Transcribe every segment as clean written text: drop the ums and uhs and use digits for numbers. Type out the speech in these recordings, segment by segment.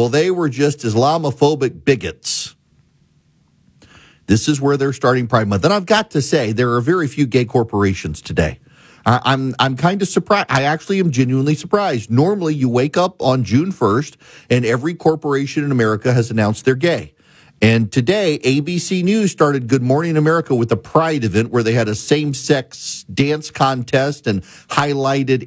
well, they were just Islamophobic bigots. This is where they're starting Pride Month. And I've got to say, there are very few gay corporations today. I'm kind of surprised. I actually am genuinely surprised. Normally, you wake up on June 1st, and every corporation in America has announced they're gay. And today, ABC News started Good Morning America with a Pride event where they had a same-sex dance contest and highlighted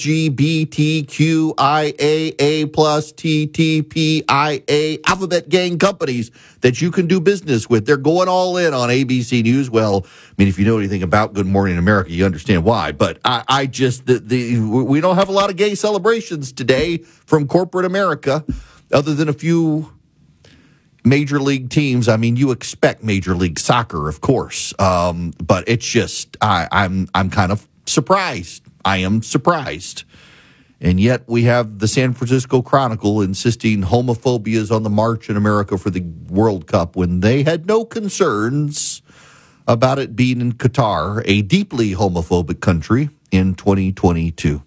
LGBTQIAA plus TTPIA alphabet gang companies that you can do business with. They're going all in on ABC News. Well, I mean, if you know anything about Good Morning America, you understand why. But I just, we don't have a lot of gay celebrations today from corporate America other than a few major league teams. I mean, you expect Major League Soccer, of course, but it's just I'm kind of surprised. I am surprised, and yet we have the San Francisco Chronicle insisting homophobia is on the march in America for the World Cup when they had no concerns about it being in Qatar, a deeply homophobic country, in 2022.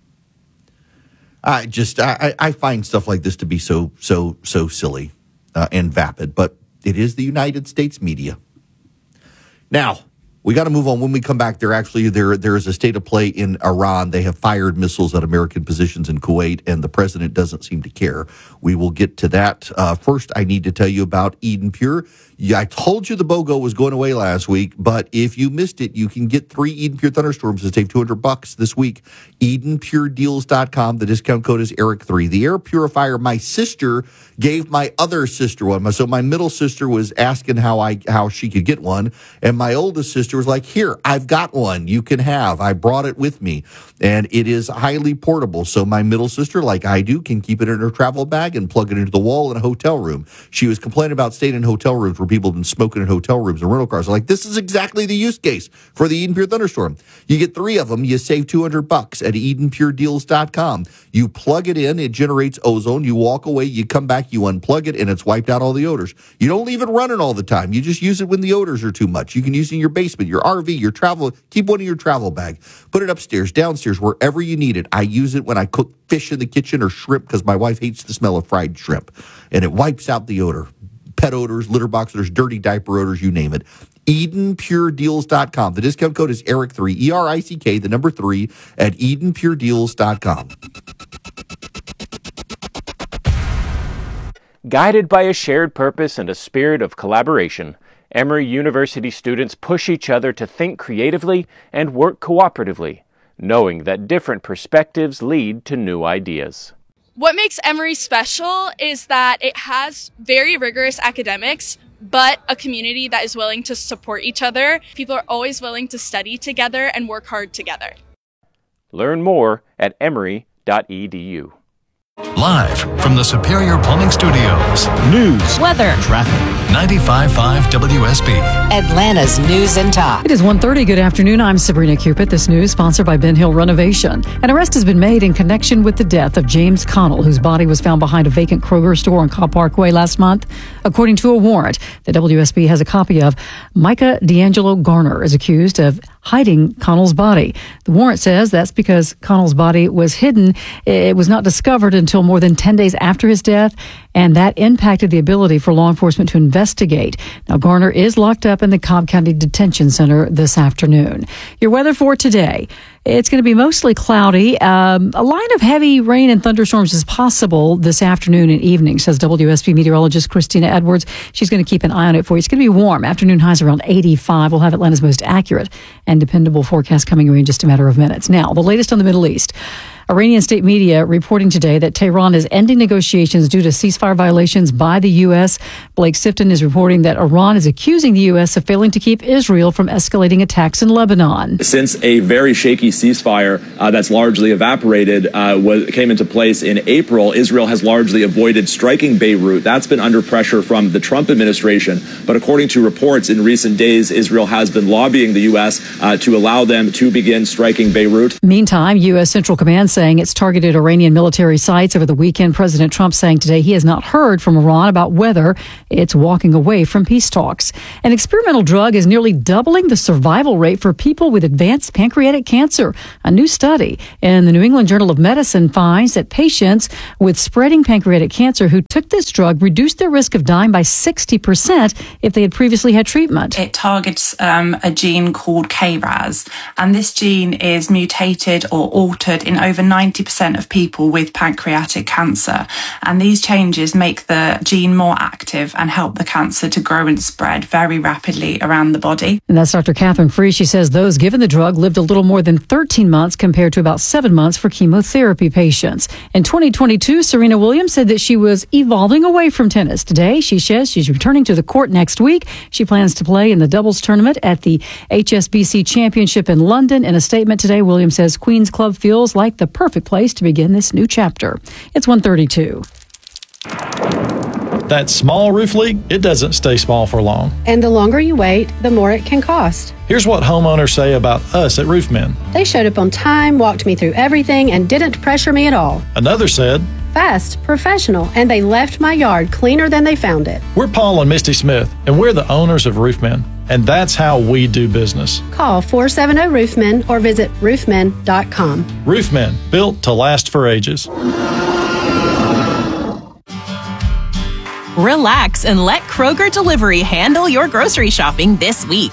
I find stuff like this to be so silly. And vapid, but it is the United States media. Now, we got to move on. When we come back, there is a state of play in Iran. They have fired missiles at American positions in Kuwait, and the president doesn't seem to care. We will get to that. First, I need to tell you about Eden Pure. I told you the BOGO was going away last week, but if you missed it, you can get 3 Eden Pure Thunderstorms to save $200 this week. EdenPureDeals.com. The discount code is Eric3. The air purifier my sister gave my other sister one. So my middle sister was asking how she could get one, and my oldest sister was like, here, I've got one. You can have. I brought it with me, and it is highly portable. So my middle sister, like I do, can keep it in her travel bag and plug it into the wall in a hotel room. She was complaining about staying in hotel rooms where people have been smoking in hotel rooms and rental cars. I'm like, this is exactly the use case for the Eden Pure Thunderstorm. You get 3 of them, you save $200 at EdenPureDeals.com. You plug it in, it generates ozone. You walk away, you come back, you unplug it, and it's wiped out all the odors. You don't leave it running all the time. You just use it when the odors are too much. You can use it in your basement, your RV, your travel. Keep one in your travel bag. Put it upstairs, downstairs, wherever you need it. I use it when I cook fish in the kitchen or shrimp because my wife hates the smell of fried shrimp. And it wipes out the odor. Pet odors, litter box odors, dirty diaper odors, you name it. EdenPureDeals.com. The discount code is Eric3, ERICK, the number 3, at EdenPureDeals.com. Guided by a shared purpose and a spirit of collaboration, Emory University students push each other to think creatively and work cooperatively, knowing that different perspectives lead to new ideas. What makes Emory special is that it has very rigorous academics, but a community that is willing to support each other. People are always willing to study together and work hard together. Learn more at emory.edu. Live from the Superior Plumbing Studios. News, weather, traffic. 95.5 WSB. Atlanta's News and Talk. It is 1:30. Good afternoon. I'm Sabrina Cupid. This news sponsored by Ben Hill Renovation. An arrest has been made in connection with the death of James Connell, whose body was found behind a vacant Kroger store on Cobb Parkway last month. According to a warrant that WSB has a copy of, Micah D'Angelo Garner is accused of hiding Connell's body. The warrant says that's because Connell's body was hidden. It was not discovered until more than 10 days after his death, and that impacted the ability for law enforcement to investigate. Now, Garner is locked up in the Cobb County Detention Center this afternoon. Your weather for today. It's going to be mostly cloudy. A line of heavy rain and thunderstorms is possible this afternoon and evening, says WSB meteorologist Christina Edwards. She's going to keep an eye on it for you. It's going to be warm. Afternoon highs around 85. We'll have Atlanta's most accurate and dependable forecast coming in just a matter of minutes. Now, the latest on the Middle East. Iranian state media reporting today that Tehran is ending negotiations due to ceasefire violations by the U.S. Blake Sifton is reporting that Iran is accusing the U.S. of failing to keep Israel from escalating attacks in Lebanon. Since a very shaky ceasefire that's largely evaporated came into place in April, Israel has largely avoided striking Beirut. That's been under pressure from the Trump administration. But according to reports in recent days, Israel has been lobbying the U.S. To allow them to begin striking Beirut. Meantime, U.S. Central Command saying it's targeted Iranian military sites over the weekend. President Trump saying today he has not heard from Iran about whether it's walking away from peace talks. An experimental drug is nearly doubling the survival rate for people with advanced pancreatic cancer. A new study in the New England Journal of Medicine finds that patients with spreading pancreatic cancer who took this drug reduced their risk of dying by 60% if they had previously had treatment. It targets a gene called KRAS, and this gene is mutated or altered in over 90% of people with pancreatic cancer. And these changes make the gene more active and help the cancer to grow and spread very rapidly around the body. And that's Dr. Catherine Free. She says those given the drug lived a little more than 13 months compared to about 7 months for chemotherapy patients. In 2022, Serena Williams said that she was evolving away from tennis. Today, she says she's returning to the court next week. She plans to play in the doubles tournament at the HSBC Championship in London. In a statement today, Williams says Queen's Club feels like the perfect place to begin this new chapter. It's 1:32. That small roof leak, it doesn't stay small for long. And the longer you wait, the more it can cost. Here's what homeowners say about us at Roofmen. They showed up on time, walked me through everything, and didn't pressure me at all. Another said, fast, professional, and they left my yard cleaner than they found it. We're Paul and Misty Smith, and we're the owners of Roofmen. And that's how we do business. Call 470-ROOFMEN or visit roofmen.com. Roofmen, built to last for ages. Relax and let Kroger Delivery handle your grocery shopping this week.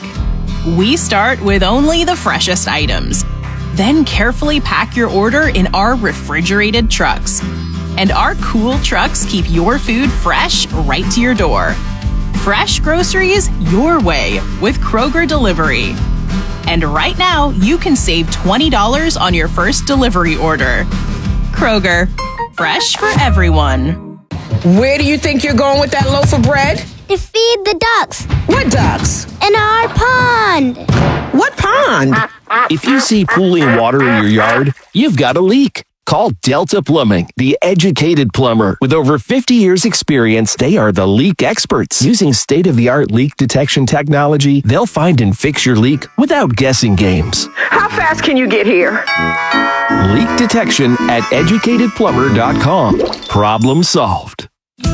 We start with only the freshest items. Then carefully pack your order in our refrigerated trucks. And our cool trucks keep your food fresh right to your door. Fresh groceries your way with Kroger Delivery. And right now, you can save $20 on your first delivery order. Kroger, fresh for everyone. Where do you think you're going with that loaf of bread? To feed the ducks. What ducks? In our pond. What pond? If you see pooling water in your yard, you've got a leak. Call Delta Plumbing, the educated plumber. With over 50 years experience, they are the leak experts. Using state-of-the-art leak detection technology, they'll find and fix your leak without guessing games. How fast can you get here? Leak detection at educatedplumber.com. Problem solved.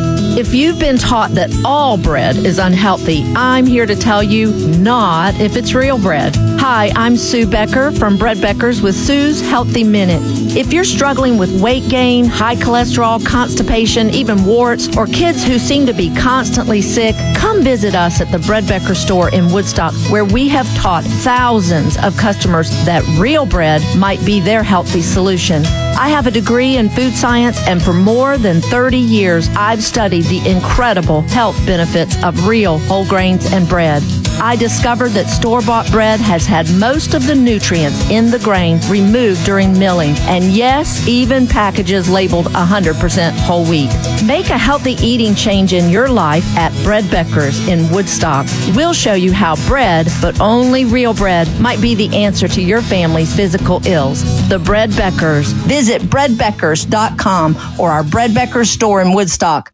If you've been taught that all bread is unhealthy, I'm here to tell you not if it's real bread. Hi, I'm Sue Becker from Bread Beckers with Sue's Healthy Minute. If you're struggling with weight gain, high cholesterol, constipation, even warts, or kids who seem to be constantly sick, come visit us at the Bread Becker store in Woodstock, where we have taught thousands of customers that real bread might be their healthy solution. I have a degree in food science, and for more than 30 years, I've studied the incredible health benefits of real whole grains and bread. I discovered that store-bought bread has had most of the nutrients in the grain removed during milling, and yes, even packages labeled 100% whole wheat. Make a healthy eating change in your life at Bread Beckers in Woodstock. We'll show you how bread, but only real bread, might be the answer to your family's physical ills. The Bread Beckers. Visit breadbeckers.com or our Bread Beckers store in Woodstock.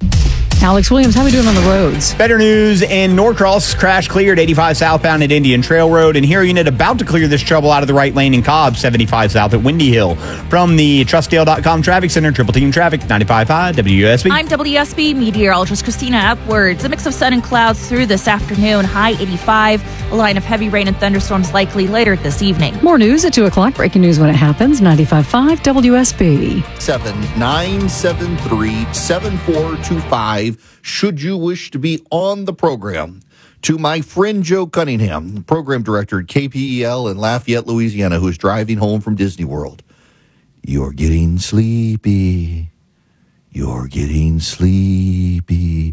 Alex Williams, how are we doing on the roads? Better news in Norcross. Crash cleared 85 southbound at Indian Trail Road. And here unit about to clear this trouble out of the right lane in Cobb, 75 south at Windy Hill. From the Trustdale.com Traffic Center, Triple Team Traffic, 95.5 WSB. I'm WSB meteorologist Christina Upwards. A mix of sun and clouds through this afternoon, high 85. A line of heavy rain and thunderstorms likely later this evening. More news at 2 o'clock. Breaking news when it happens. 95.5 WSB. 7973-7425. Should you wish to be on the program. To my friend Joe Cunningham, program director at KPEL in Lafayette, Louisiana, who's driving home from Disney World. You're getting sleepy. You're getting sleepy.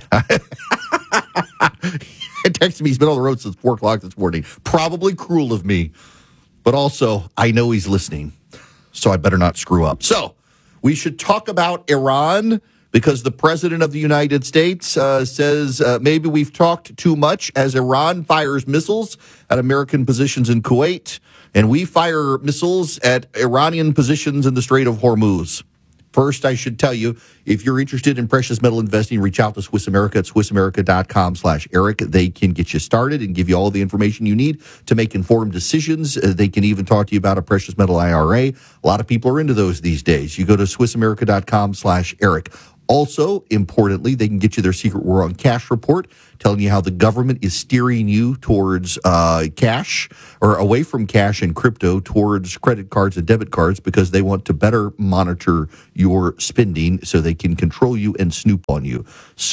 He texted me. He's been on the road since 4 o'clock this morning. Probably cruel of me. But also, I know he's listening. So I better not screw up. So we should talk about Iran, because the president of the United States says maybe we've talked too much as Iran fires missiles at American positions in Kuwait, and we fire missiles at Iranian positions in the Strait of Hormuz. First, I should tell you, if you're interested in precious metal investing, reach out to Swiss America at SwissAmerica.com/Eric. They can get you started and give you all the information you need to make informed decisions. They can even talk to you about a precious metal IRA. A lot of people are into those these days. You go to SwissAmerica.com/Eric. Also, importantly, they can get you their secret war on cash report, telling you how the government is steering you towards cash or away from cash and crypto towards credit cards and debit cards because they want to better monitor your spending so they can control you and snoop on you.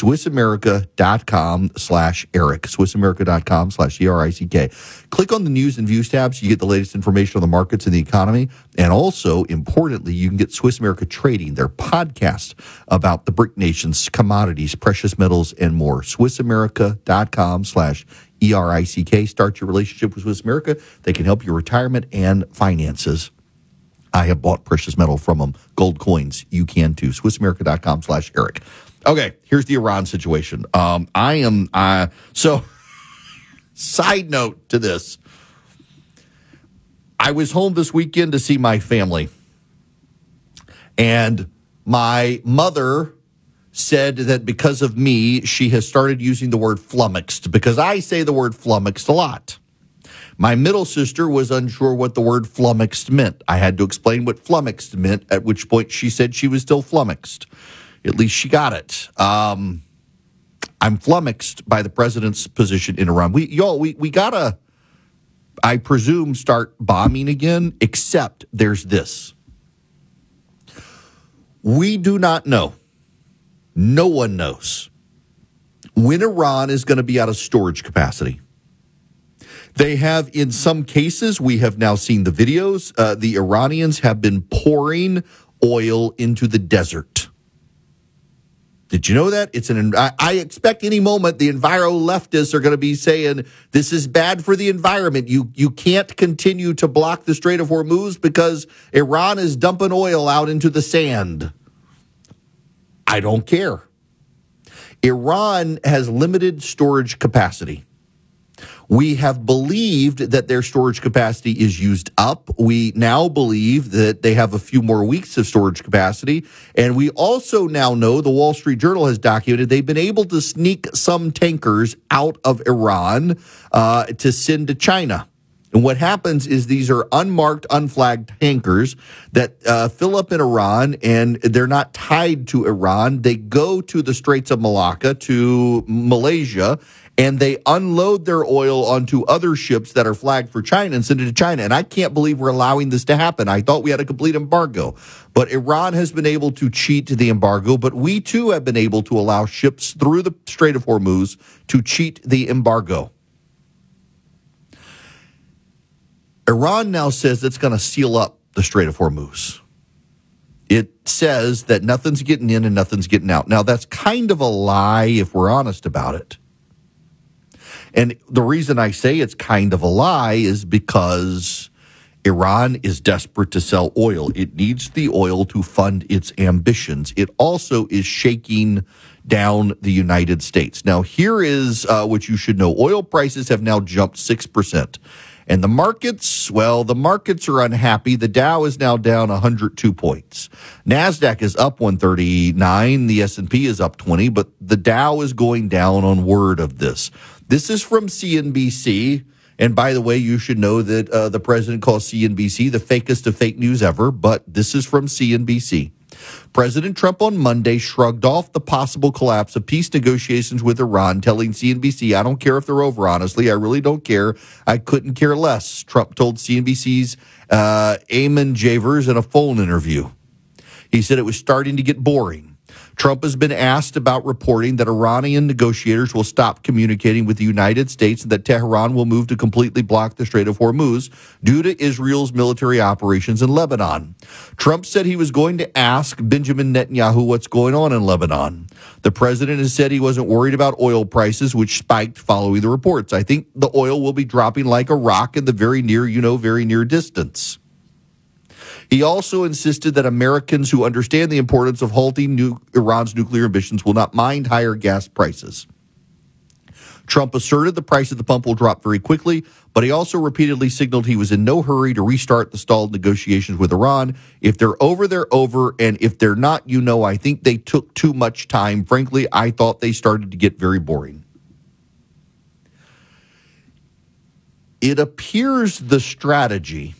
SwissAmerica.com/Eric. SwissAmerica.com/ERICK. Click on the news and views tabs. You get the latest information on the markets and the economy. And also, importantly, you can get Swiss America Trading, their podcast about the BRIC nations, commodities, precious metals, and more. SwissAmerica.com/ERICK. Start your relationship with Swiss America. They can help your retirement and finances. I have bought precious metal from them, gold coins. You can too. SwissAmerica.com/Eric. Okay, here's the Iran situation. So, side note to this. I was home this weekend to see my family, and my mother said that because of me, she has started using the word flummoxed, because I say the word flummoxed a lot. My middle sister was unsure what the word flummoxed meant. I had to explain what flummoxed meant, at which point she said she was still flummoxed. At least she got it. I'm flummoxed by the president's position in Iran. We gotta, I presume, start bombing again, except there's this. We do not know. No one knows when Iran is going to be out of storage capacity. They have, in some cases, we have now seen the videos, the Iranians have been pouring oil into the desert. Did you know that? I expect any moment the enviro leftists are going to be saying this is bad for the environment. You can't continue to block the Strait of Hormuz because Iran is dumping oil out into the sand. I don't care. Iran has limited storage capacity. We have believed that their storage capacity is used up. We now believe that they have a few more weeks of storage capacity. And we also now know, the Wall Street Journal has documented, they've been able to sneak some tankers out of Iran to send to China. And what happens is these are unmarked, unflagged tankers that fill up in Iran, and they're not tied to Iran. They go to the Straits of Malacca, to Malaysia, and they unload their oil onto other ships that are flagged for China and send it to China. And I can't believe we're allowing this to happen. I thought we had a complete embargo. But Iran has been able to cheat the embargo, but we too have been able to allow ships through the Strait of Hormuz to cheat the embargo. Iran now says it's going to seal up the Strait of Hormuz. It says that nothing's getting in and nothing's getting out. Now, that's kind of a lie if we're honest about it. And the reason I say it's kind of a lie is because Iran is desperate to sell oil. It needs the oil to fund its ambitions. It also is shaking down the United States. Now, here is what you should know. Oil prices have now jumped 6%. And the markets, well, the markets are unhappy. The Dow is now down 102 points. NASDAQ is up 139. The S&P is up 20, but the Dow is going down on word of this. This is from CNBC. And by the way, you should know that the president calls CNBC the fakest of fake news ever, but this is from CNBC. President Trump on Monday shrugged off the possible collapse of peace negotiations with Iran, telling CNBC, I don't care if they're over, honestly. I really don't care. I couldn't care less, Trump told CNBC's Eamon Javers in a phone interview. He said it was starting to get boring. Trump has been asked about reporting that Iranian negotiators will stop communicating with the United States and that Tehran will move to completely block the Strait of Hormuz due to Israel's military operations in Lebanon. Trump said he was going to ask Benjamin Netanyahu what's going on in Lebanon. The president has said he wasn't worried about oil prices, which spiked following the reports. I think the oil will be dropping like a rock in the very near distance. He also insisted that Americans who understand the importance of halting Iran's nuclear ambitions will not mind higher gas prices. Trump asserted the price at the pump will drop very quickly, but he also repeatedly signaled he was in no hurry to restart the stalled negotiations with Iran. If they're over, they're over. And if they're not, I think they took too much time. Frankly, I thought they started to get very boring. It appears the strategy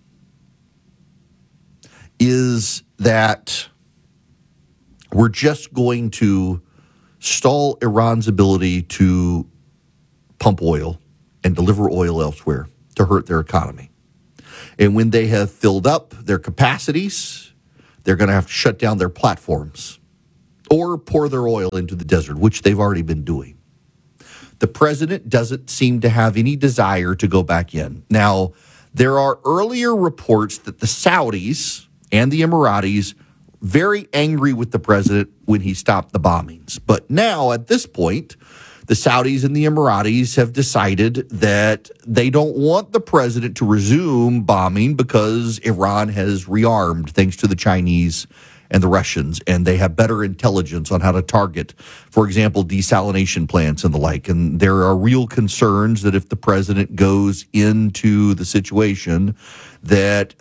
is that we're just going to stall Iran's ability to pump oil and deliver oil elsewhere to hurt their economy. And when they have filled up their capacities, they're going to have to shut down their platforms or pour their oil into the desert, which they've already been doing. The president doesn't seem to have any desire to go back in. Now, there are earlier reports that the Saudis and the Emiratis very angry with the president when he stopped the bombings. But now, at this point, the Saudis and the Emiratis have decided that they don't want the president to resume bombing because Iran has rearmed thanks to the Chinese and the Russians, and they have better intelligence on how to target, for example, desalination plants and the like. And there are real concerns that if the president goes into the situation, that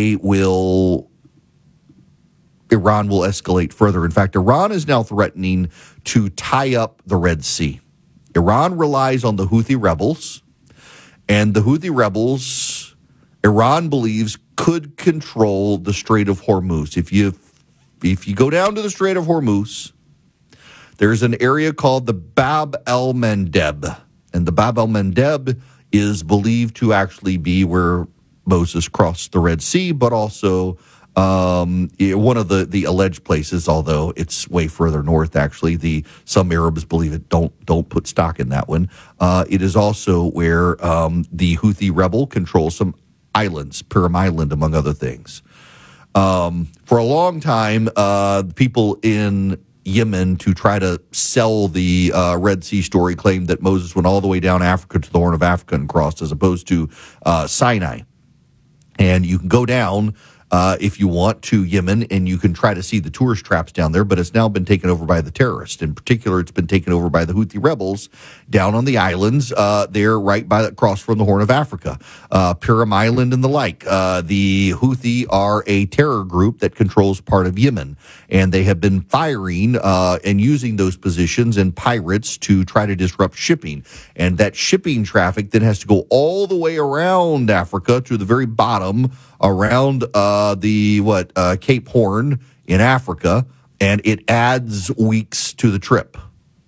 Iran will escalate further. In fact, Iran is now threatening to tie up the Red Sea. Iran relies on the Houthi rebels, and the Houthi rebels, Iran believes, could control the Strait of Hormuz. If you go down to the Strait of Hormuz, there's an area called the Bab el-Mandeb, and the Bab el-Mandeb is believed to actually be where Moses crossed the Red Sea, but also one of the alleged places, although it's way further north. Actually, some Arabs believe it. Don't put stock in that one. It is also where the Houthi rebel controls some islands, Purim Island, among other things. For a long time, people in Yemen, to try to sell the Red Sea story, claimed that Moses went all the way down Africa to the Horn of Africa and crossed, as opposed to Sinai. And you can go down if you want to Yemen, and you can try to see the tourist traps down there, but it's now been taken over by the terrorists. In particular, it's been taken over by the Houthi rebels down on the islands there right by across from the Horn of Africa, Purim Island and the like. The Houthi are a terror group that controls part of Yemen, and they have been firing and using those positions and pirates to try to disrupt shipping. And that shipping traffic then has to go all the way around Africa to the very bottom around Cape Horn in Africa, and it adds weeks to the trip.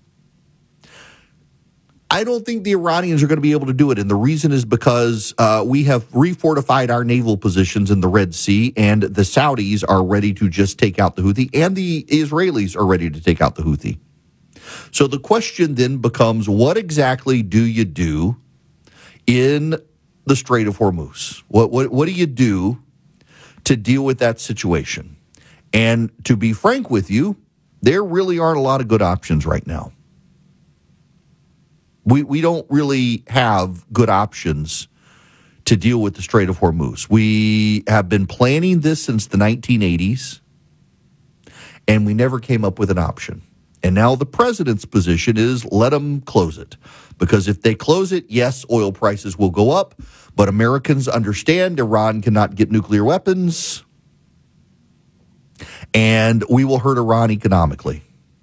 I don't think the Iranians are going to be able to do it, and the reason is because we have refortified our naval positions in the Red Sea, and the Saudis are ready to just take out the Houthi, and the Israelis are ready to take out the Houthi. So the question then becomes, what exactly do you do in the Strait of Hormuz? What do you do to deal with that situation? And to be frank with you, there really aren't a lot of good options right now. We don't really have good options to deal with the Strait of Hormuz. We have been planning this since the 1980s, and we never came up with an option. And now the president's position is let them close it. Because if they close it, yes, oil prices will go up, but Americans understand Iran cannot get nuclear weapons, and we will hurt Iran economically.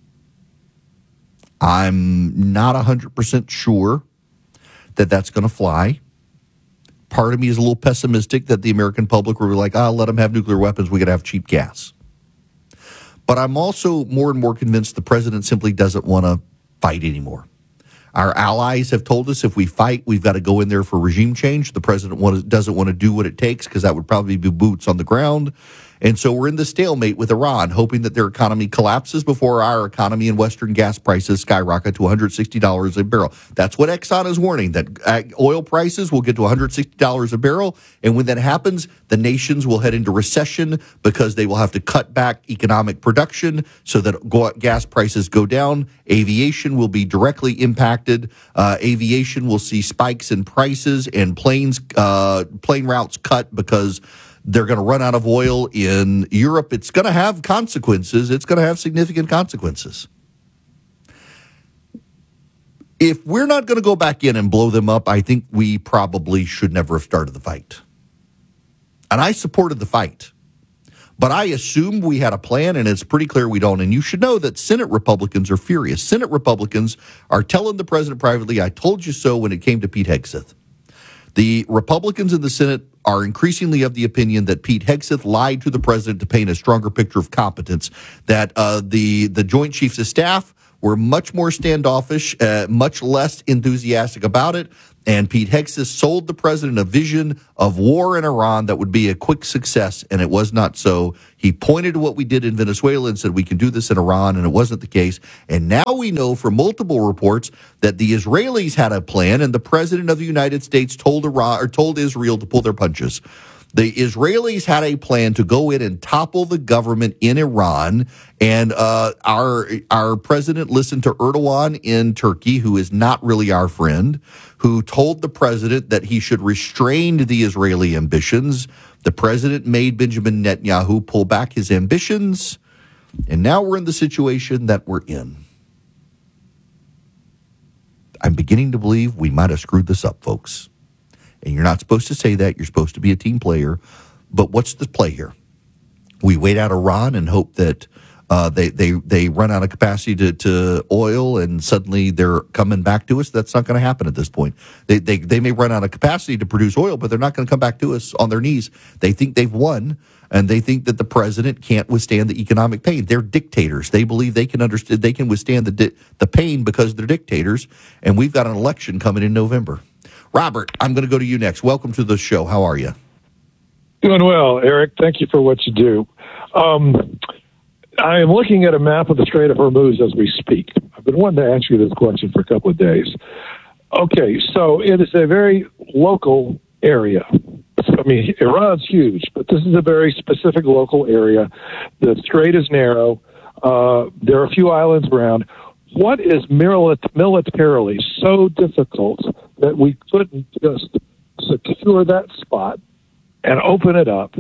I'm not 100% sure that that's going to fly. Part of me is a little pessimistic that the American public will be like, let them have nuclear weapons, we got to have cheap gas. But I'm also more and more convinced the president simply doesn't want to fight anymore. Our allies have told us if we fight, we've got to go in there for regime change. The president doesn't want to do what it takes because that would probably be boots on the ground. And so we're in the stalemate with Iran, hoping that their economy collapses before our economy and Western gas prices skyrocket to $160 a barrel. That's what Exxon is warning, that oil prices will get to $160 a barrel. And when that happens, the nations will head into recession because they will have to cut back economic production so that gas prices go down. Aviation will be directly impacted. Aviation will see spikes in prices, and plane routes cut because they're going to run out of oil in Europe. It's going to have consequences. It's going to have significant consequences. If we're not going to go back in and blow them up, I think we probably should never have started the fight. And I supported the fight. But I assumed we had a plan, and it's pretty clear we don't. And you should know that Senate Republicans are furious. Senate Republicans are telling the president privately, I told you so when it came to Pete Hegseth. The Republicans in the Senate are increasingly of the opinion that Pete Hegseth lied to the president to paint a stronger picture of competence, that the Joint Chiefs of Staff were much more standoffish, much less enthusiastic about it, and Pete Hegseth sold the president a vision of war in Iran that would be a quick success, and it was not so. He pointed to what we did in Venezuela and said we can do this in Iran, and it wasn't the case. And now we know from multiple reports that the Israelis had a plan, and the president of the United States told Israel to pull their punches. The Israelis had a plan to go in and topple the government in Iran, and our president listened to Erdogan in Turkey, who is not really our friend, who told the president that he should restrain the Israeli ambitions. The president made Benjamin Netanyahu pull back his ambitions, and now we're in the situation that we're in. I'm beginning to believe we might have screwed this up, folks. And you're not supposed to say that. You're supposed to be a team player. But what's the play here? We wait out Iran and hope that they run out of capacity to oil, and suddenly they're coming back to us. That's not going to happen at this point. They may run out of capacity to produce oil, but they're not going to come back to us on their knees. They think they've won, and they think that the president can't withstand the economic pain. They're dictators. They believe they can withstand the pain because they're dictators. And we've got an election coming in November. Robert, I'm going to go to you next. Welcome to the show. How are you? Doing well, Eric. Thank you for what you do. I am looking at a map of the Strait of Hormuz as we speak. I've been wanting to ask you this question for a couple of days. Okay, so it is a very local area. I mean, Iran's huge, but this is a very specific local area. The strait is narrow. There are a few islands around. What is militarily so difficult that we couldn't just secure that spot and open it up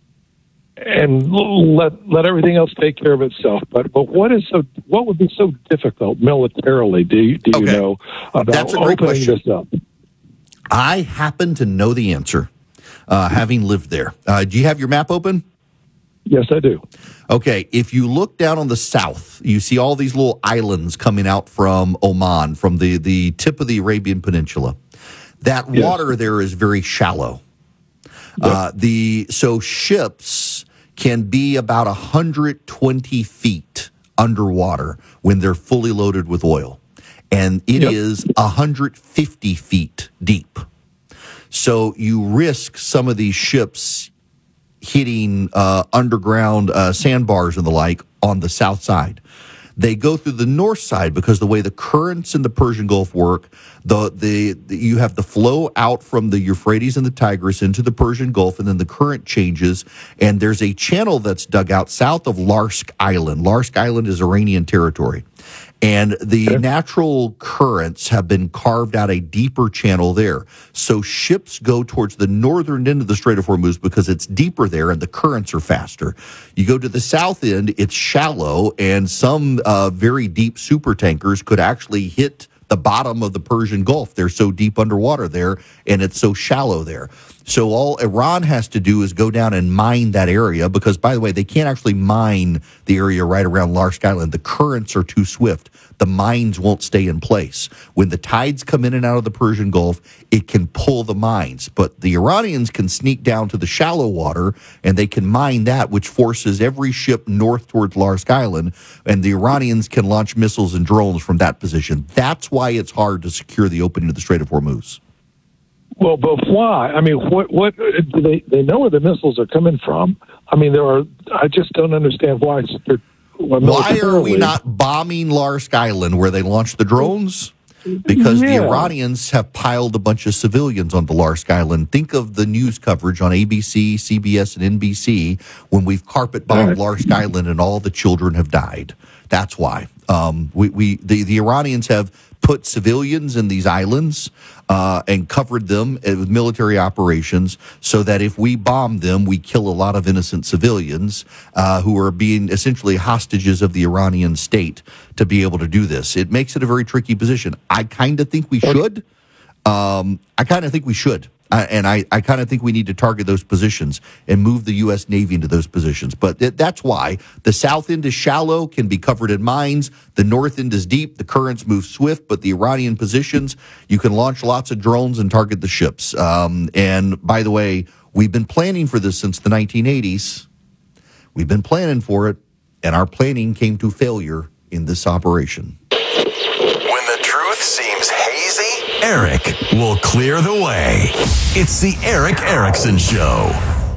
and let everything else take care of itself? But what would be so difficult militarily? Do you know about opening this up? I happen to know the answer, having lived there. Do you have your map open? Yes, I do. Okay, if you look down on the south, you see all these little islands coming out from Oman, from the tip of the Arabian Peninsula. That water there is very shallow. Yep. So ships can be about 120 feet underwater when they're fully loaded with oil. And it is 150 feet deep. So you risk some of these ships hitting underground sandbars and the like on the south side. They go through the north side because the way the currents in the Persian Gulf work, you have the flow out from the Euphrates and the Tigris into the Persian Gulf, and then the current changes, and there's a channel that's dug out south of Larsk Island. Larsk Island is Iranian territory. And the natural currents have been carved out a deeper channel there. So ships go towards the northern end of the Strait of Hormuz because it's deeper there and the currents are faster. You go to the south end, it's shallow, and some very deep super tankers could actually hit the bottom of the Persian Gulf. They're so deep underwater there, and it's so shallow there. So all Iran has to do is go down and mine that area because, by the way, they can't actually mine the area right around Larsk Island. The currents are too swift. The mines won't stay in place. When the tides come in and out of the Persian Gulf, it can pull the mines. But the Iranians can sneak down to the shallow water, and they can mine that, which forces every ship north towards Larsk Island, and the Iranians can launch missiles and drones from that position. That's why it's hard to secure the opening of the Strait of Hormuz. Well, but why? I mean, what they know where the missiles are coming from. I mean, I just don't understand why. Why are we not bombing Larsk Island where they launched the drones? Because the Iranians have piled a bunch of civilians onto Larsk Island. Think of the news coverage on ABC, CBS, and NBC when we've carpet bombed Larsk Island and all the children have died. That's why. The Iranians have put civilians in these islands and covered them with military operations so that if we bomb them, we kill a lot of innocent civilians who are being essentially hostages of the Iranian state to be able to do this. It makes it a very tricky position. I kind of think we should. And I kind of think we need to target those positions and move the U.S. Navy into those positions. But that's why the south end is shallow, can be covered in mines. The north end is deep. The currents move swift, but the Iranian positions, you can launch lots of drones and target the ships. And by the way, we've been planning for this since the 1980s. We've been planning for it, and our planning came to failure in this operation. When the truth seems hazy, Eric will clear the way. It's the Eric Erickson Show.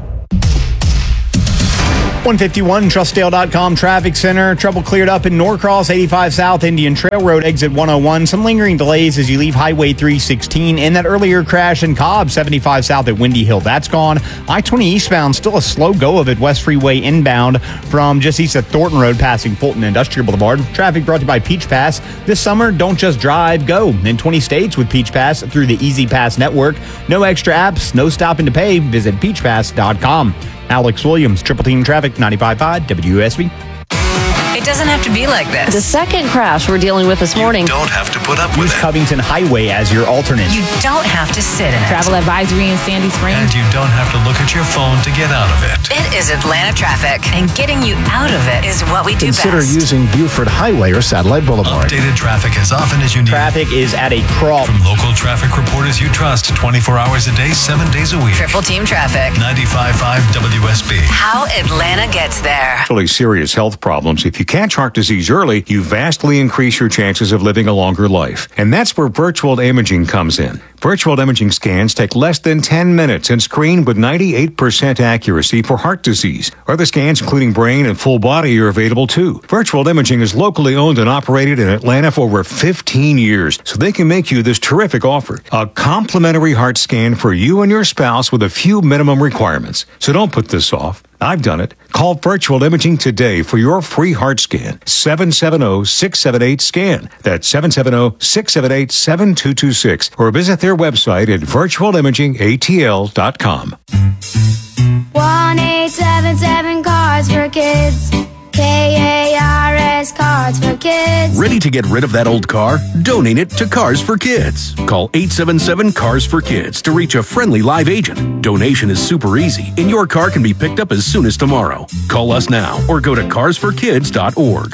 151 Trustdale.com Traffic Center. Trouble cleared up in Norcross, 85 South, Indian Trail Road, exit 101. Some lingering delays as you leave Highway 316. And that earlier crash in Cobb, 75 South at Windy Hill. That's gone. I-20 eastbound, still a slow go of it. West Freeway inbound from just east of Thornton Road, passing Fulton Industrial Boulevard. Traffic brought to you by Peach Pass. This summer, don't just drive, go. In 20 states with Peach Pass through the Easy Pass network. No extra apps, no stopping to pay. Visit peachpass.com. Alex Williams, Triple Team Traffic, 95.5 WSB. It doesn't have to be like this. The second crash we're dealing with this morning. You don't have to put up with Use it. Covington Highway as your alternate. You don't have to sit in it. Travel advisory in Sandy Springs. And you don't have to look at your phone to get out of it. It is Atlanta traffic, and getting you out of it is what we do Consider best. using Buford Highway or Satellite Boulevard. Updated traffic as often as you need. Traffic is at a crawl. From local traffic reporters you trust 24 hours a day, 7 days a week. Triple Team Traffic. 95.5 WSB. How Atlanta gets there. Actually serious health problems. If you catch heart disease early, you vastly increase your chances of living a longer life. And that's where virtual imaging comes in. Virtual imaging scans take less than 10 minutes and screen with 98% accuracy for heart disease. Other scans, including brain and full body, are available too. Virtual imaging is locally owned and operated in Atlanta for over 15 years, so they can make you this terrific offer. A complimentary heart scan for you and your spouse with a few minimum requirements. So don't put this off. I've done it. Call Virtual Imaging today for your free heart scan. 770-678-SCAN. That's 770-678-7226. Or visit their website at virtualimagingatl.com. 1-877 Cars for Kids. KARS Cars for Kids. Ready to get rid of that old car? Donate it to Cars for Kids. Call 877 Cars for Kids to reach a friendly live agent. Donation is super easy, and your car can be picked up as soon as tomorrow. Call us now or go to carsforkids.org.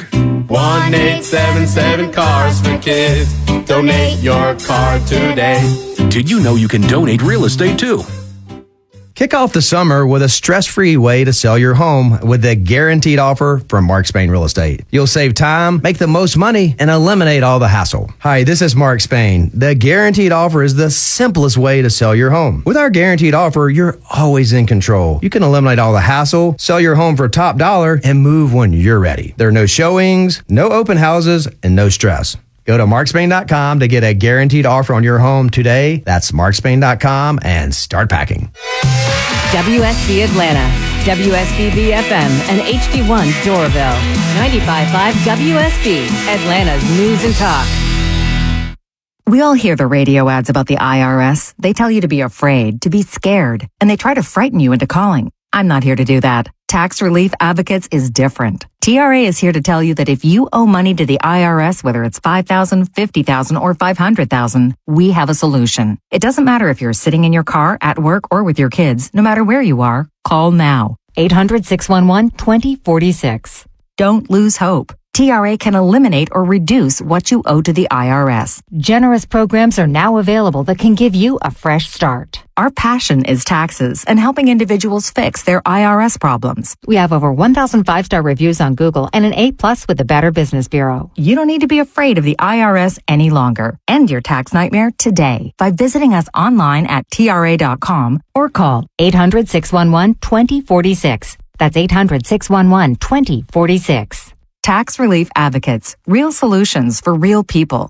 1-877 Cars for Kids. Donate your car today. Did you know you can donate real estate too? Kick off the summer with a stress-free way to sell your home with a guaranteed offer from Mark Spain Real Estate. You'll save time, make the most money, and eliminate all the hassle. Hi, this is Mark Spain. The guaranteed offer is the simplest way to sell your home. With our guaranteed offer, you're always in control. You can eliminate all the hassle, sell your home for top dollar, and move when you're ready. There are no showings, no open houses, and no stress. Go to markspain.com to get a guaranteed offer on your home today. That's markspain.com and start packing. WSB Atlanta, WSB BFM, and HD1 Doraville. 95.5 WSB, Atlanta's News and Talk. We all hear the radio ads about the IRS. They tell you to be afraid, to be scared, and they try to frighten you into calling. I'm not here to do that. Tax Relief Advocates is different. TRA is here to tell you that if you owe money to the IRS, whether it's $5,000, $50,000, or $500,000, we have a solution. It doesn't matter if you're sitting in your car, at work, or with your kids. No matter where you are, call now. 800-611-2046. Don't lose hope. TRA can eliminate or reduce what you owe to the IRS. Generous programs are now available that can give you a fresh start. Our passion is taxes and helping individuals fix their IRS problems. We have over 1,000 5-star reviews on Google and an A+ with the Better Business Bureau. You don't need to be afraid of the IRS any longer. End your tax nightmare today by visiting us online at TRA.com or call 800-611-2046. That's 800-611-2046. Tax Relief Advocates. Real solutions for real people.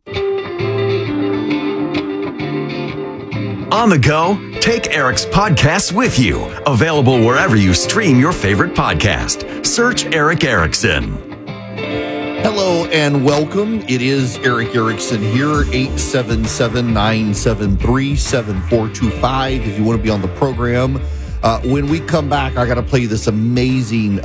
On the go, take Eric's podcasts with you. Available wherever you stream your favorite podcast. Search Eric Erickson. Hello and welcome. It is Eric Erickson here, 877-973-7425. If you want to be on the program, when we come back, I got to play you this amazing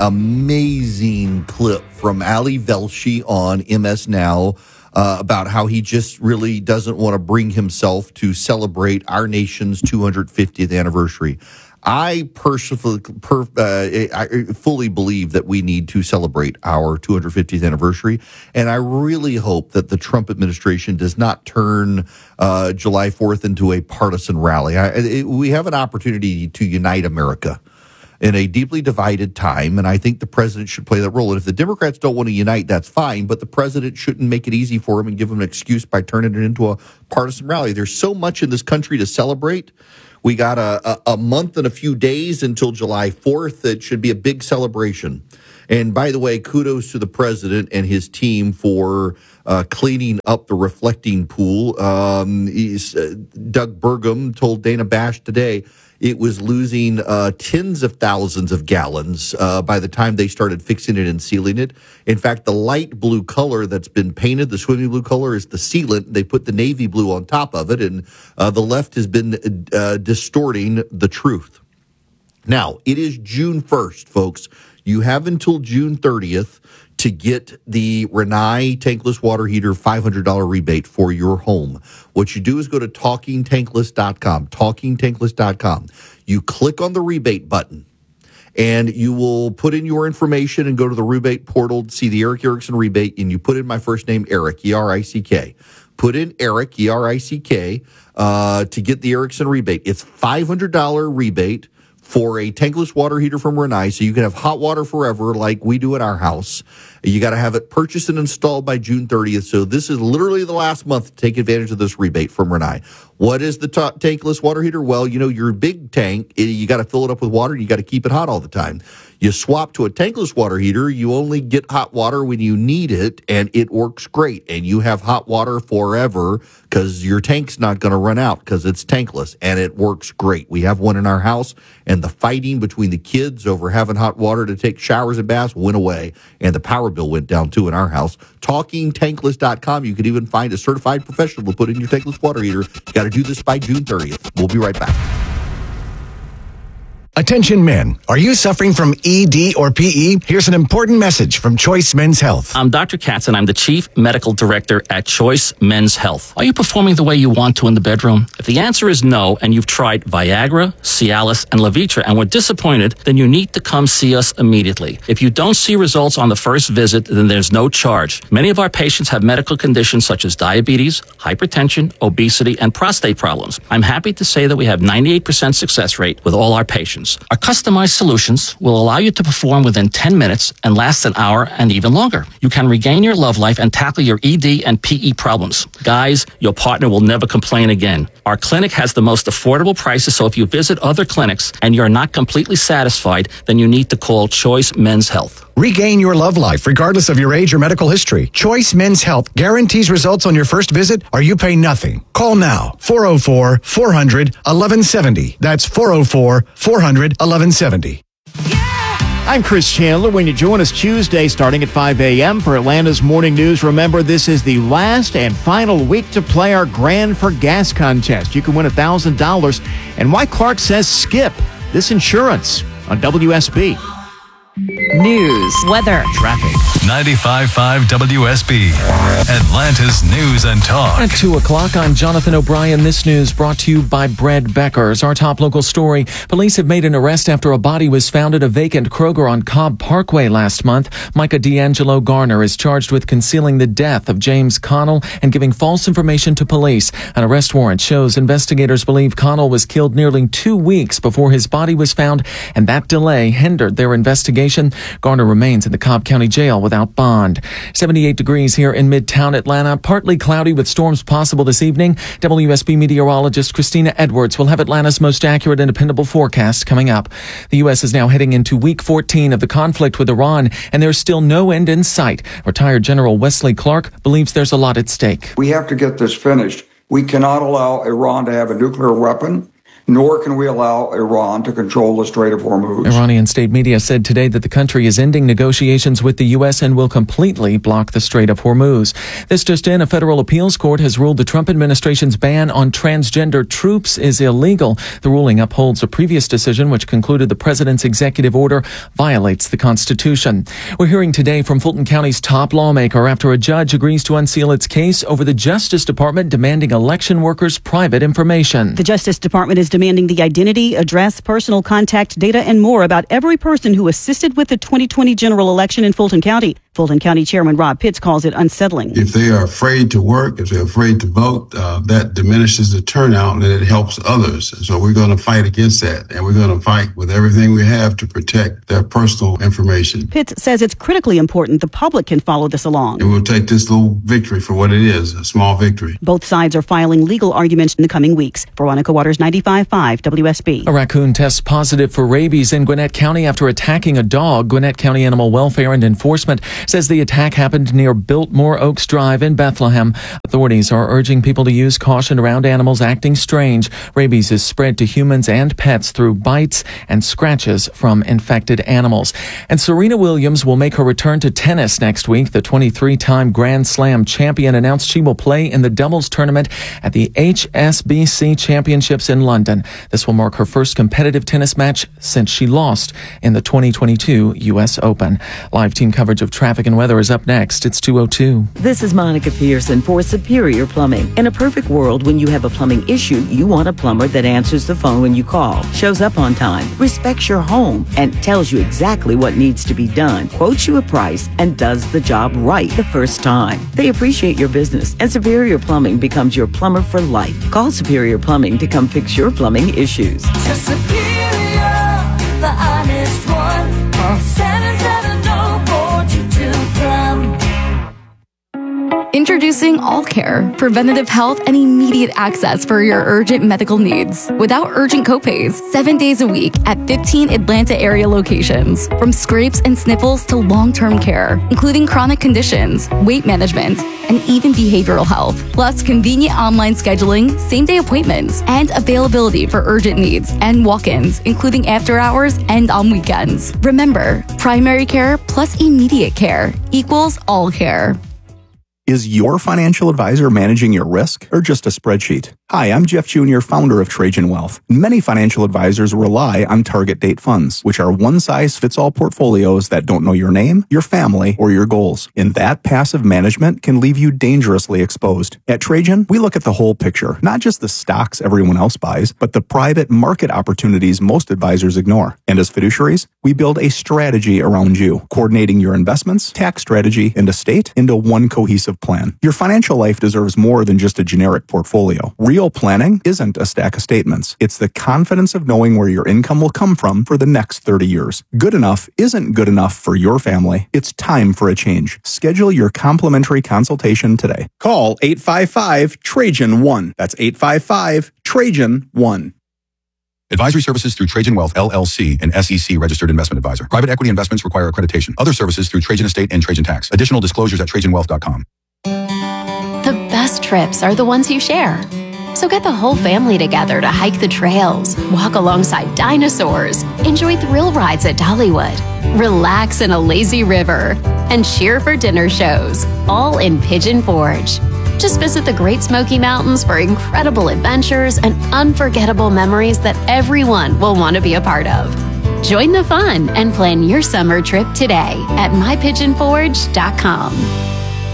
clip from Ali Velshi on MS Now about how he just really doesn't want to bring himself to celebrate our nation's 250th anniversary. I personally, I fully believe that we need to celebrate our 250th anniversary, and I really hope that the Trump administration does not turn July 4th into a partisan rally. We have an opportunity to unite America in a deeply divided time, and I think the president should play that role. And if the Democrats don't want to unite, that's fine, but the president shouldn't make it easy for him and give him an excuse by turning it into a partisan rally. There's so much in this country to celebrate. We got a month and a few days until July 4th. It should be a big celebration. And by the way, kudos to the president and his team for cleaning up the reflecting pool. Doug Burgum told Dana Bash today it was losing tens of thousands of gallons by the time they started fixing it and sealing it. In fact, the light blue color that's been painted, the swimming blue color, is the sealant. They put the navy blue on top of it, and the left has been distorting the truth. Now, it is June 1st, folks. You have until June 30th to get the Rinnai tankless water heater $500 rebate for your home. What you do is go to TalkingTankless.com, TalkingTankless.com. You click on the rebate button, and you will put in your information and go to the rebate portal to see the Eric Erickson rebate, and you put in my first name, Eric, E-R-I-C-K. Put in Eric, E-R-I-C-K, to get the Erickson rebate. It's $500 rebate for a tankless water heater from Rinnai, so you can have hot water forever like we do at our house. You got to have it purchased and installed by June 30th, so this is literally the last month to take advantage of this rebate from Rinnai. What is the tankless water heater? Well, you know, your big tank, you got to fill it up with water, you got to keep it hot all the time. You swap to a tankless water heater, you only get hot water when you need it, and it works great. And you have hot water forever because your tank's not going to run out because it's tankless, and it works great. We have one in our house, and the fighting between the kids over having hot water to take showers and baths went away, and the power bill went down too in our house. TalkingTankless.com. You can even find a certified professional to put in your tankless water heater. You got to do this by June 30th. We'll be right back. Attention men, are you suffering from ED or PE? Here's an important message from Choice Men's Health. I'm Dr. Katz, and I'm the Chief Medical Director at Choice Men's Health. Are you performing the way you want to in the bedroom? If the answer is no, and you've tried Viagra, Cialis, and Levitra and were disappointed, then you need to come see us immediately. If you don't see results on the first visit, then there's no charge. Many of our patients have medical conditions such as diabetes, hypertension, obesity, and prostate problems. I'm happy to say that we have 98% success rate with all our patients. Our customized solutions will allow you to perform within 10 minutes and last an hour and even longer. You can regain your love life and tackle your ED and PE problems. Guys, your partner will never complain again. Our clinic has the most affordable prices, so if you visit other clinics and you're not completely satisfied, then you need to call Choice Men's Health. Regain your love life regardless of your age or medical history. Choice Men's Health guarantees results on your first visit or you pay nothing. Call now, 404-400-1170. That's 404-400-1170. I'm Chris Chandler. When you join us Tuesday starting at 5 a.m. for Atlanta's Morning News, remember this is the last and final week to play our Grand for Gas contest. You can win $1,000. And why Clark says skip this insurance on WSB. News, weather, traffic. 95.5 WSB, Atlanta's News and Talk. At 2 o'clock, I'm Jonathan O'Brien. This news brought to you by Bread Beckers. Our top local story. Police have made an arrest after a body was found at a vacant Kroger on Cobb Parkway last month. Micah D'Angelo Garner is charged with concealing the death of James Connell and giving false information to police. An arrest warrant shows investigators believe Connell was killed nearly 2 weeks before his body was found, and that delay hindered their investigation. Garner remains in the Cobb County Jail without bond. 78 degrees here in Midtown Atlanta. Partly cloudy with storms possible this evening. WSB meteorologist Christina Edwards will have Atlanta's most accurate and dependable forecast coming up. The U.S. is now heading into week 14 of the conflict with Iran, and there's still no end in sight. Retired General Wesley Clark believes there's a lot at stake. We have to get this finished. We cannot allow Iran to have a nuclear weapon. nor can we allow Iran to control the Strait of Hormuz. Iranian state media said today that the country is ending negotiations with the U.S. and will completely block the Strait of Hormuz. This just in, a federal appeals court has ruled the Trump administration's ban on transgender troops is illegal. The ruling upholds a previous decision which concluded the president's executive order violates the Constitution. We're hearing today from Fulton County's top lawmaker after a judge agrees to unseal its case over the Justice Department demanding election workers' private information. The Justice Department is demanding the identity, address, personal contact data, and more about every person who assisted with the 2020 general election in Fulton County. Fulton County Chairman Rob Pitts calls it unsettling. If they are afraid to work, if they're afraid to vote, that diminishes the turnout and it helps others. So we're going to fight against that, and we're going to fight with everything we have to protect their personal information. Pitts says it's critically important the public can follow this along. And we'll take this little victory for what it is, a small victory. Both sides are filing legal arguments in the coming weeks. Veronica Waters, 95.5 WSB. A raccoon tests positive for rabies in Gwinnett County after attacking a dog. Gwinnett County Animal Welfare and Enforcement says the attack happened near Biltmore Oaks Drive in Bethlehem. Authorities are urging people to use caution around animals acting strange. Rabies is spread to humans and pets through bites and scratches from infected animals. And Serena Williams will make her return to tennis next week. The 23-time Grand Slam champion announced she will play in the doubles tournament at the HSBC Championships in London. This will mark her first competitive tennis match since she lost in the 2022 U.S. Open. Live team coverage of traffic and weather is up next. It's 2:02. This is Monica Pearson for Superior Plumbing. In a perfect world, when you have a plumbing issue, you want a plumber that answers the phone when you call, shows up on time, respects your home, and tells you exactly what needs to be done, quotes you a price, and does the job right the first time. They appreciate your business, and Superior Plumbing becomes your plumber for life. Call Superior Plumbing to come fix your plumbing issues. To Superior, the honest one. Call 770-422 Plum. Introducing AllCare, preventative health and immediate access for your urgent medical needs. Without urgent copays, 7 days a week at 15 Atlanta area locations. From scrapes and sniffles to long-term care, including chronic conditions, weight management, and even behavioral health. Plus convenient online scheduling, same-day appointments, and availability for urgent needs and walk-ins, including after hours and on weekends. Remember, primary care plus immediate care equals AllCare. Is your financial advisor managing your risk or just a spreadsheet? Hi, I'm Jeff Jr., founder of Trajan Wealth. Many financial advisors rely on target date funds, which are one-size-fits-all portfolios that don't know your name, your family, or your goals. And that passive management can leave you dangerously exposed. At Trajan, we look at the whole picture, not just the stocks everyone else buys, but the private market opportunities most advisors ignore. And as fiduciaries, we build a strategy around you, coordinating your investments, tax strategy, and estate into one cohesive plan. Your financial life deserves more than just a generic portfolio. Real planning isn't a stack of statements. It's the confidence of knowing where your income will come from for the next 30 years. Good enough isn't good enough for your family. It's time for a change. Schedule your complimentary consultation today. Call 855-TRAJAN-1. That's 855-TRAJAN-1. Advisory services through Trajan Wealth, LLC, an SEC registered investment advisor. Private equity investments require accreditation. Other services through Trajan Estate and Trajan Tax. Additional disclosures at TrajanWealth.com. The best trips are the ones you share. So get the whole family together to hike the trails, walk alongside dinosaurs, enjoy thrill rides at Dollywood, relax in a lazy river, and cheer for dinner shows, all in Pigeon Forge. Just visit the Great Smoky Mountains for incredible adventures and unforgettable memories that everyone will want to be a part of. Join the fun and plan your summer trip today at mypigeonforge.com.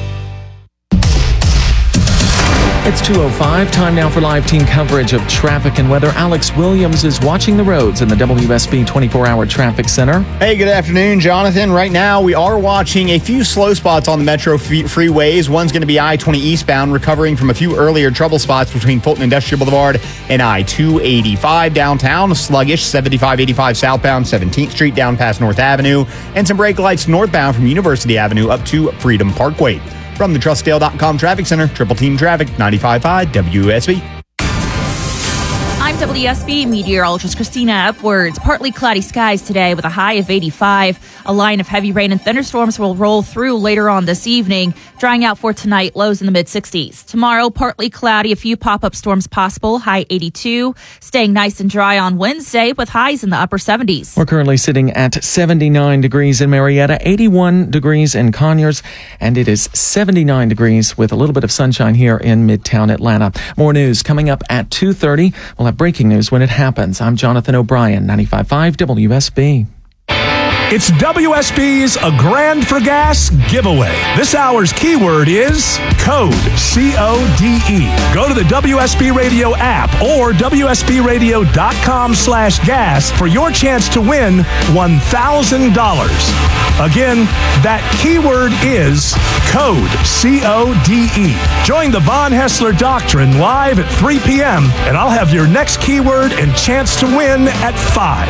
It's 2:05. Time now for live team coverage of traffic and weather. Alex Williams is watching the roads in the WSB 24-hour traffic center. Hey, good afternoon, Jonathan. Right now, we are watching a few slow spots on the metro freeways. One's going to be I-20 eastbound, recovering from a few earlier trouble spots between Fulton Industrial Boulevard and I-285 downtown. Sluggish, 75-85 southbound 17th Street down past North Avenue, and some brake lights northbound from University Avenue up to Freedom Parkway. From the TrustDale.com Traffic Center, Triple Team Traffic, 95.5 WSB. I'm WSB meteorologist Christina Upwards. Partly cloudy skies today with a high of 85. A line of heavy rain and thunderstorms will roll through later on this evening, drying out for tonight, lows in the mid-60s. Tomorrow, partly cloudy, a few pop-up storms possible, high 82. Staying nice and dry on Wednesday with highs in the upper 70s. We're currently sitting at 79 degrees in Marietta, 81 degrees in Conyers, and it is 79 degrees with a little bit of sunshine here in Midtown Atlanta. More news coming up at 2:30. We'll have breaking news when it happens. I'm Jonathan O'Brien, 95.5 WSB. It's WSB's A Grand for Gas giveaway. This hour's keyword is code, C-O-D-E. Go to the WSB Radio app or WSBradio.com/gas for your chance to win $1,000. Again, that keyword is code, C-O-D-E. Join the Von Hessler Doctrine live at 3 p.m. and I'll have your next keyword and chance to win at 5.